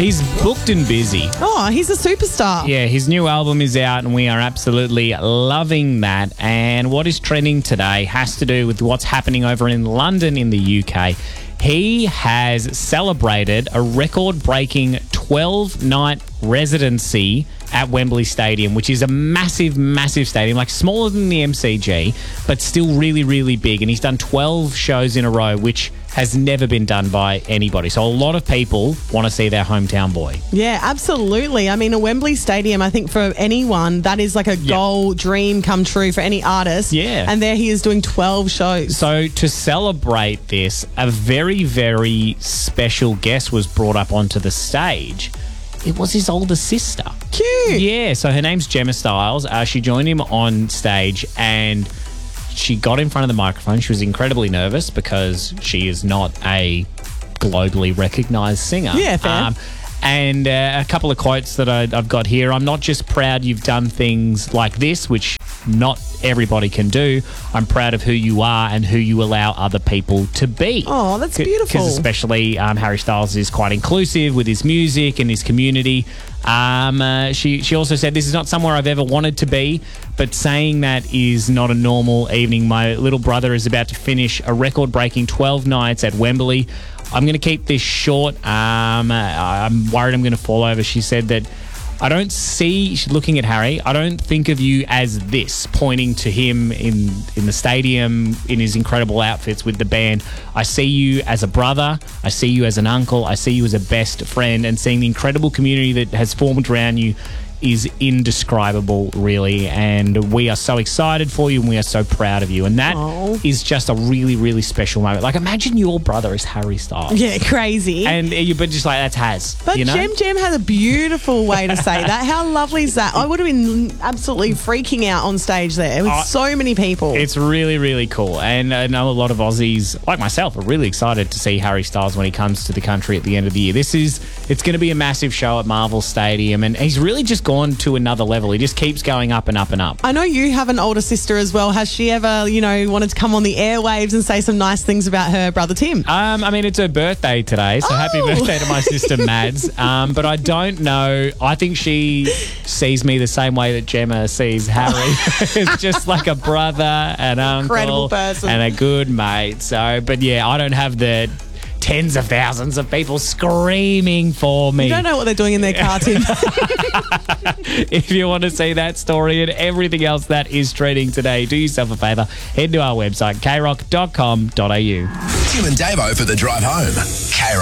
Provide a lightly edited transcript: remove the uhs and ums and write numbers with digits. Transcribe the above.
He's booked and busy. Oh, he's a superstar. Yeah, his new album is out and we are absolutely loving that. And what is trending today has to do with what's happening over in London in the UK. He has celebrated a record-breaking 12-night residency at Wembley Stadium, which is a massive, massive stadium, like smaller than the MCG, but still really, really big. And he's done 12 shows in a row, which has never been done by anybody. So a lot of people want to see their hometown boy. Yeah, absolutely. I mean, a Wembley Stadium, I think for anyone, that is like a goal dream come true for any artist. Yeah. And there he is doing 12 shows. So to celebrate this, a very, very special guest was brought up onto the stage. It was his older sister. Cute. Yeah, so her name's Gemma Stiles. She joined him on stage and she got in front of the microphone. She was incredibly nervous because she is not a globally recognised singer. Yeah, fair. And a couple of quotes that I've got here. I'm not just proud you've done things like this, which not everybody can do. I'm proud of who you are and who you allow other people to be. Oh, that's beautiful. Because especially Harry Styles is quite inclusive with his music and his community. She also said, this is not somewhere I've ever wanted to be, but saying that is not a normal evening. My little brother is about to finish a record-breaking 12 nights at Wembley. I'm going to keep this short. I'm worried I'm going to fall over. She said that I don't see, she's looking at Harry, I don't think of you as this, pointing to him in the stadium in his incredible outfits with the band. I see you as a brother, I see you as an uncle, I see you as a best friend, and seeing the incredible community that has formed around you is indescribable, really, and we are so excited for you and we are so proud of you, and that is just a really, really special moment. Like, imagine your brother is Harry Styles. Yeah, crazy. And but just like, that's Haz. But you know? Gem has a beautiful way to say that. How lovely is that? I would have been absolutely freaking out on stage there with so many people. It's really, really cool. And I know a lot of Aussies, like myself, are really excited to see Harry Styles when he comes to the country at the end of the year. It's going to be a massive show at Marvel Stadium, and he's really just gone to another level. He just keeps going up and up and up. I know you have an older sister as well. Has she ever, wanted to come on the airwaves and say some nice things about her brother Tim? I mean, it's her birthday today, so happy birthday to my sister Mads. But I don't know. I think she sees me the same way that Gemma sees Harry. It's just like a brother, an uncle, incredible person, and a good mate. So, but yeah, I don't have the tens of thousands of people screaming for me. You don't know what they're doing in their car, Tim. If you want to see that story and everything else that is trending today, do yourself a favour, head to our website, krock.com.au. Tim and Davo for the drive home. KROC